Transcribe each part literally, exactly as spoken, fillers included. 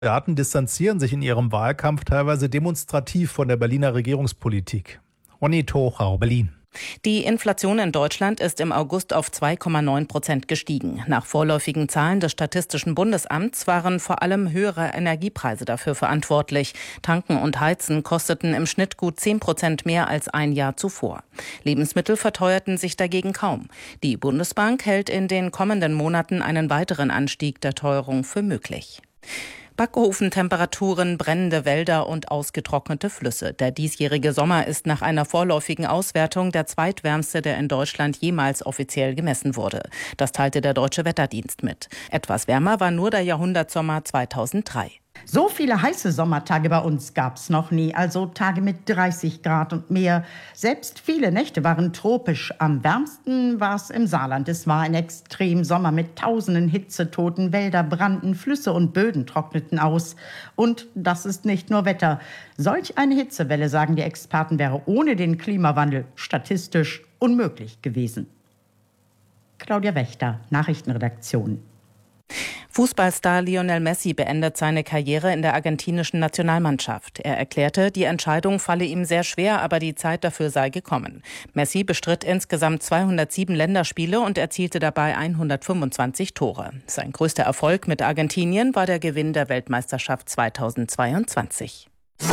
Piraten distanzieren sich in ihrem Wahlkampf teilweise demonstrativ von der Berliner Regierungspolitik. Ronny Tochau, Berlin. Die Inflation in Deutschland ist im August auf zwei Komma neun Prozent gestiegen. Nach vorläufigen Zahlen des Statistischen Bundesamts waren vor allem höhere Energiepreise dafür verantwortlich. Tanken und Heizen kosteten im Schnitt gut zehn Prozent mehr als ein Jahr zuvor. Lebensmittel verteuerten sich dagegen kaum. Die Bundesbank hält in den kommenden Monaten einen weiteren Anstieg der Teuerung für möglich. Backofentemperaturen, brennende Wälder und ausgetrocknete Flüsse. Der diesjährige Sommer ist nach einer vorläufigen Auswertung der zweitwärmste, der in Deutschland jemals offiziell gemessen wurde. Das teilte der Deutsche Wetterdienst mit. Etwas wärmer war nur der Jahrhundertsommer zweitausenddrei. So viele heiße Sommertage bei uns gab's noch nie, also Tage mit dreißig Grad und mehr. Selbst viele Nächte waren tropisch. Am wärmsten war es im Saarland. Es war ein Extremsommer mit tausenden Hitzetoten. Wälder brannten, Flüsse und Böden trockneten aus. Und das ist nicht nur Wetter. Solch eine Hitzewelle, sagen die Experten, wäre ohne den Klimawandel statistisch unmöglich gewesen. Claudia Wächter, Nachrichtenredaktion. Fußballstar Lionel Messi beendet seine Karriere in der argentinischen Nationalmannschaft. Er erklärte, die Entscheidung falle ihm sehr schwer, aber die Zeit dafür sei gekommen. Messi bestritt insgesamt zweihundertsieben Länderspiele und erzielte dabei hundertfünfundzwanzig Tore. Sein größter Erfolg mit Argentinien war der Gewinn der Weltmeisterschaft zweitausendzweiundzwanzig.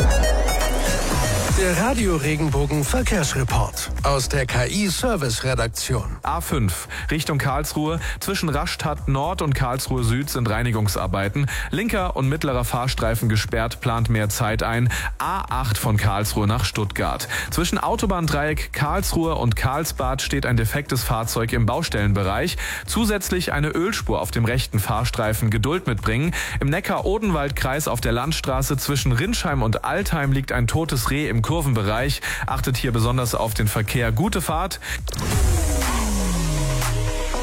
Der Radio-Regenbogen-Verkehrsreport aus der K I-Service-Redaktion. A fünf Richtung Karlsruhe. Zwischen Rastatt Nord und Karlsruhe Süd sind Reinigungsarbeiten. Linker und mittlerer Fahrstreifen gesperrt, plant mehr Zeit ein. A acht von Karlsruhe nach Stuttgart. Zwischen Autobahndreieck Karlsruhe und Karlsbad steht ein defektes Fahrzeug im Baustellenbereich. Zusätzlich eine Ölspur auf dem rechten Fahrstreifen. Geduld mitbringen. Im Neckar-Odenwald-Kreis auf der Landstraße zwischen Rindscheim und Altheim liegt ein totes Reh im Kurvenbereich. Achtet hier besonders auf den Verkehr. Gute Fahrt.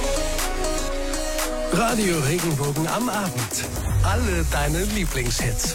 Radio Regenbogen am Abend. Alle deine Lieblingshits.